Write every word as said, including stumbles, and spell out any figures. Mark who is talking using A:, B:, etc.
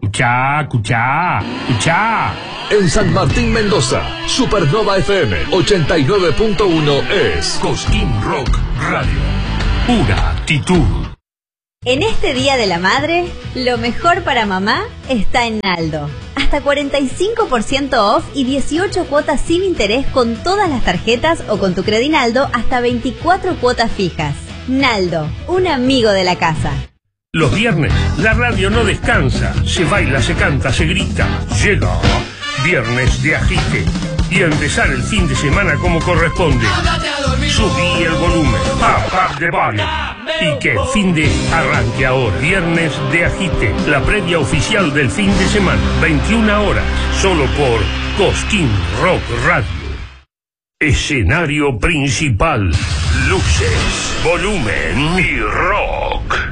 A: Escuchá, escuchá, escuchá.
B: En San Martín, Mendoza, Supernova F M ochenta y nueve punto uno es
A: Cosquín Rock Radio. Pura actitud.
C: En este Día de la Madre, lo mejor para mamá está en Naldo. Hasta cuarenta y cinco por ciento off y dieciocho cuotas sin interés con todas las tarjetas o con tu Credinaldo hasta veinticuatro cuotas fijas. Naldo, un amigo de la casa.
A: Los viernes, la radio no descansa. Se baila, se canta, se grita. Llega Viernes de Agite. Y a empezar el fin de semana como corresponde. Subí el volumen. Up, up the volume. Y que el fin de arranque ahora. Viernes de Agite. La previa oficial del fin de semana. veintiuna horas. Solo por Cosquín Rock Radio. Escenario principal. Luces, volumen y rock.